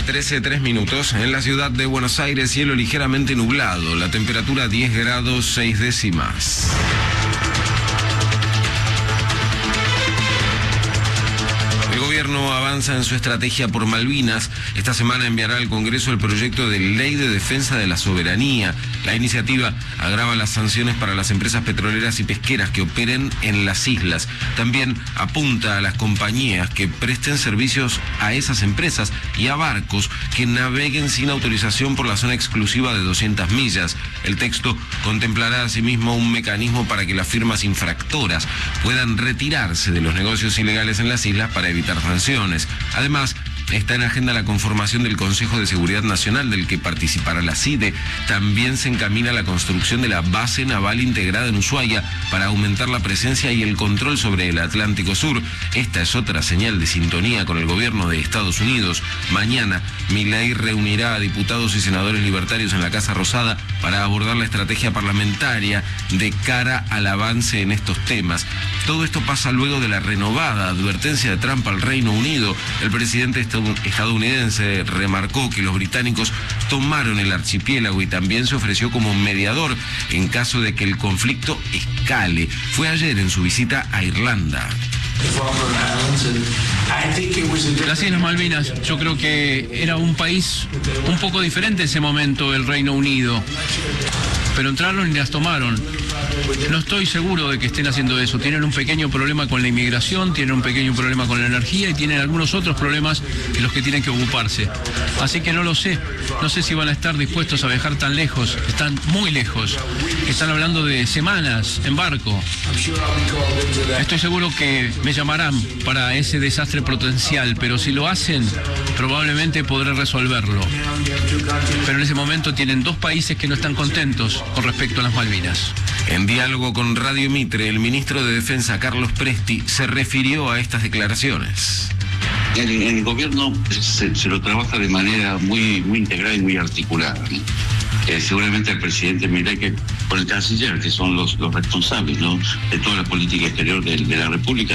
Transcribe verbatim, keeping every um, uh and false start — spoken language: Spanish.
trece, tres minutos. En la ciudad de Buenos Aires, cielo ligeramente nublado. La temperatura diez grados, seis décimas. El gobierno avanza en su estrategia por Malvinas. Esta semana enviará al Congreso el proyecto de ley de defensa de la soberanía. La iniciativa agrava las sanciones para las empresas petroleras y pesqueras que operen en las islas. También apunta a las compañías que presten servicios a esas empresas y a barcos que naveguen sin autorización por la zona exclusiva de doscientas millas. El texto contemplará asimismo un mecanismo para que las firmas infractoras puedan retirarse de los negocios ilegales en las islas para evitar sanciones. Además, está en agenda la conformación del Consejo de Seguridad Nacional, del que participará la CIDE. También se encamina la construcción de la base naval integrada en Ushuaia para aumentar la presencia y el control sobre el Atlántico Sur. Esta es otra señal de sintonía con el gobierno de Estados Unidos. Mañana, Milei reunirá a diputados y senadores libertarios en la Casa Rosada para abordar la estrategia parlamentaria de cara al avance en estos temas. Todo esto pasa luego de la renovada advertencia de Trump al Reino Unido. El presidente estadounidense remarcó que los británicos tomaron el archipiélago y también se ofreció como mediador en caso de que el conflicto escale. Fue ayer en su visita a Irlanda. Las Islas Malvinas, yo creo que era un país un poco diferente en ese momento, el Reino Unido, pero entraron y las tomaron. No estoy seguro de que estén haciendo eso. Tienen un pequeño problema con la inmigración, tienen un pequeño problema con la energía y tienen algunos otros problemas de los que tienen que ocuparse. Así que no lo sé. No sé si van a estar dispuestos a viajar tan lejos. Están muy lejos. Están hablando de semanas en barco. Estoy seguro que me llamarán para ese desastre potencial, pero si lo hacen, probablemente podré resolverlo. Pero en ese momento tienen dos países que no están contentos con respecto a las Malvinas. En diálogo con Radio Mitre, el ministro de Defensa, Carlos Presti, se refirió a estas declaraciones. En, en el gobierno se, se lo trabaja de manera muy, muy integral y muy articulada, ¿no? Eh, seguramente el presidente Milei, que por el canciller, que son los, los responsables, ¿no?, de toda la política exterior de, de la República,